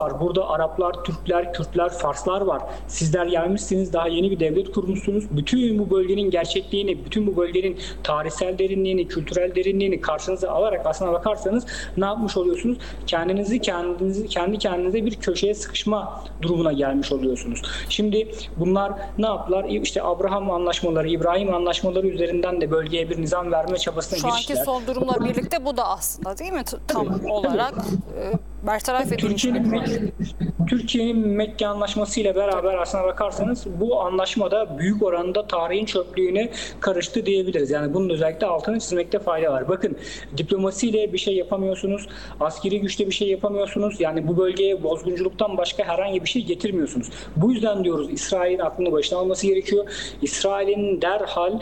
var. Burada Araplar, Türkler, Kürtler, Farslar var. Sizler gelmişsiniz, daha yeni bir devlet kurmuşsunuz. Bütün bu bölgenin gerçekliğini, bütün bu bölgenin tarihsel derinliğini, kültürel derinliğini karşınıza alarak aslına bakarsanız ne yapmış oluyorsunuz? Kendi kendinize bir köşeye sıkışma durumuna gelmiş oluyorsunuz. Şimdi bunlar ne yaptılar? İşte Abraham anlaşmaları, İbrahim anlaşmaları üzerinden de bölgeye bir nizam verme çabasına giriştiler. Şu anki son durumla birlikte bu da aslında değil mi? Tam olarak bertaraf edilmiş. Türkiye'nin Mekke Anlaşması ile beraber aslına bakarsanız bu anlaşmada büyük oranda tarihin çöplüğüne karıştı diyebiliriz. Yani bunun özellikle altını çizmekte fayda var. Bakın, diplomasiyle bir şey yapamıyorsunuz, askeri güçle bir şey yapamıyorsunuz. Yani bu bölgeye bozgunculuktan başka herhangi bir şey getirmiyorsunuz. Bu yüzden diyoruz İsrail'in aklını başına alması gerekiyor. İsrail'in derhal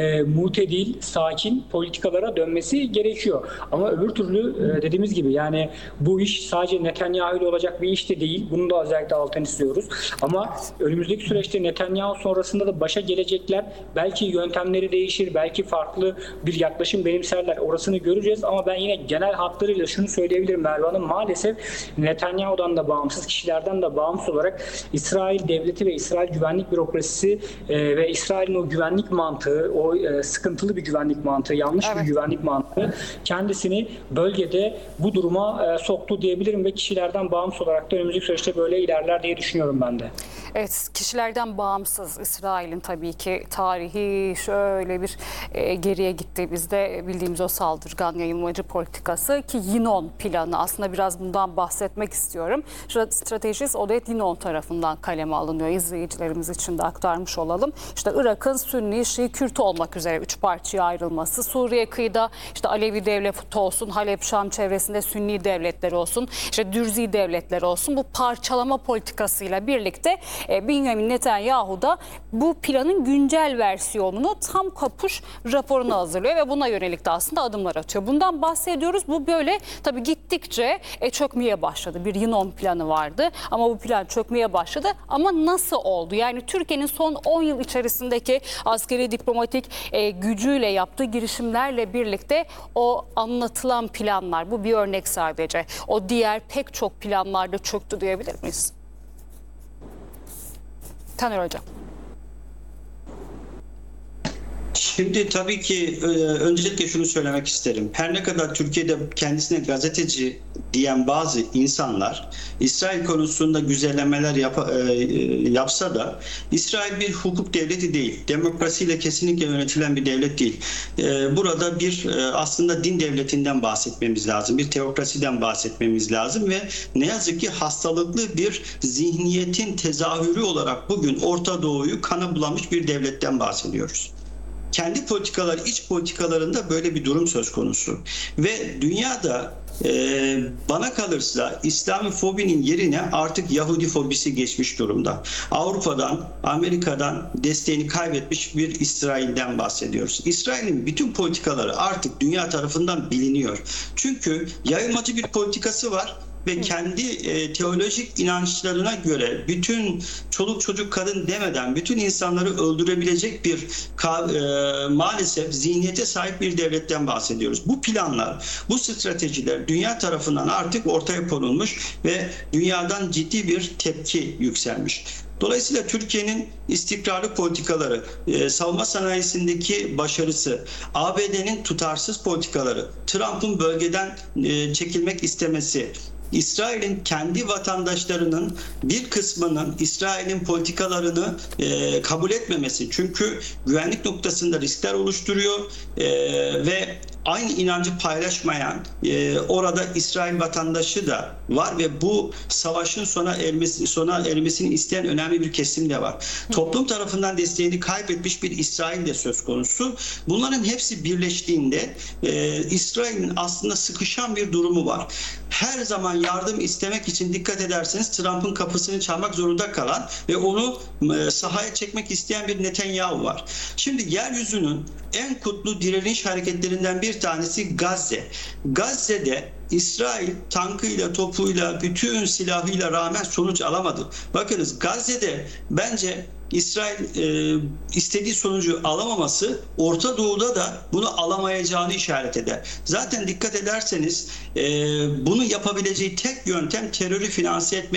mutedil, sakin politikalara dönmesi gerekiyor. Ama öbür türlü dediğimiz gibi yani bu iş sadece Netanyahu ile olacak bir iş de değil. Bunu da özellikle altını istiyoruz. Ama önümüzdeki süreçte Netanyahu sonrasında da başa gelecekler. Belki yöntemleri değişir, belki farklı bir yaklaşım benimserler. Orasını göreceğiz ama ben yine genel hatlarıyla şunu söyleyebilirim Merve Hanım. Maalesef Netanyahu'dan da bağımsız, kişilerden de bağımsız olarak İsrail devleti ve İsrail güvenlik bürokrasisi ve İsrail'in o güvenlik mantığı, o sıkıntılı bir güvenlik mantığı, yanlış bir güvenlik mantığı kendisini bölgede bu duruma soktu diyebilirim ve kişilerden bağımsız olarak da önümüzdeki süreçte böyle ilerler diye düşünüyorum ben de. Evet, kişilerden bağımsız İsrail'in tabii ki tarihi şöyle bir geriye gitti. Bizde bildiğimiz o saldırgan yayılmacı politikası ki Yinon planı, aslında biraz bundan bahsetmek istiyorum. Stratejist Oded Yinon tarafından kaleme alınıyor. İzleyicilerimiz için de aktarmış olalım. İşte Irak'ın Sünni, Şii, Kürt olmak üzere 3 parçaya ayrılması, Suriye kıyıda işte Alevi devlet olsun, Halep, Şam çevresinde Sünni devletler olsun, işte Dürzi devletler olsun, bu parçalama politikasıyla birlikte Benjamin Netanyahu da bu planın güncel versiyonunu, tam kapuş raporunu hazırlıyor ve buna yönelik de aslında adımlar atıyor. Bundan bahsediyoruz. Bu böyle tabii gittikçe çökmeye başladı. Bir Yinon planı vardı ama bu plan çökmeye başladı. Ama nasıl oldu? Yani Türkiye'nin son 10 yıl içerisindeki askeri diplomatik gücüyle yaptığı girişimlerle birlikte o anlatılan planlar, bu bir örnek sadece. O diğer pek çok planlarda çöktü diyebilir miyiz? Taner Hocam. Şimdi tabii ki öncelikle şunu söylemek isterim. Her ne kadar Türkiye'de kendisine gazeteci diyen bazı insanlar İsrail konusunda güzellemeler yapsa da İsrail bir hukuk devleti değil. Demokrasiyle kesinlikle yönetilen bir devlet değil. Burada bir aslında din devletinden bahsetmemiz lazım. Bir teokrasiden bahsetmemiz lazım ve ne yazık ki hastalıklı bir zihniyetin tezahürü olarak bugün Orta Doğu'yu kana bulamış bir devletten bahsediyoruz. Kendi politikaları, iç politikalarında böyle bir durum söz konusu. Ve dünyada bana kalırsa İslamofobinin yerine artık Yahudi fobisi geçmiş durumda. Avrupa'dan, Amerika'dan desteğini kaybetmiş bir İsrail'den bahsediyoruz. İsrail'in bütün politikaları artık dünya tarafından biliniyor. Çünkü yayılmacı bir politikası var. Ve kendi teolojik inançlarına göre bütün çoluk çocuk kadın demeden bütün insanları öldürebilecek bir maalesef zihniyete sahip bir devletten bahsediyoruz. Bu planlar, bu stratejiler dünya tarafından artık ortaya konulmuş ve dünyadan ciddi bir tepki yükselmiş. Dolayısıyla Türkiye'nin istikrarlı politikaları, savunma sanayisindeki başarısı, ABD'nin tutarsız politikaları, Trump'ın bölgeden çekilmek istemesi, İsrail'in kendi vatandaşlarının bir kısmının İsrail'in politikalarını kabul etmemesi, çünkü güvenlik noktasında riskler oluşturuyor ve aynı inancı paylaşmayan orada İsrail vatandaşı da var ve bu savaşın sona ermesini isteyen önemli bir kesim de var. Toplum tarafından desteğini kaybetmiş bir İsrail de söz konusu. Bunların hepsi birleştiğinde İsrail'in aslında sıkışan bir durumu var. Her zaman yardım istemek için dikkat ederseniz Trump'ın kapısını çalmak zorunda kalan ve onu sahaya çekmek isteyen bir Netanyahu var. Şimdi yeryüzünün en kutlu direniş hareketlerinden bir tanesi Gazze. Gazze'de İsrail tankıyla, topuyla, bütün silahıyla rağmen sonuç alamadı. Bakınız Gazze'de bence İsrail istediği sonucu alamaması Orta Doğu'da da bunu alamayacağını işaret eder. Zaten dikkat ederseniz bunu yapabileceği tek yöntem terörü finanse etmek.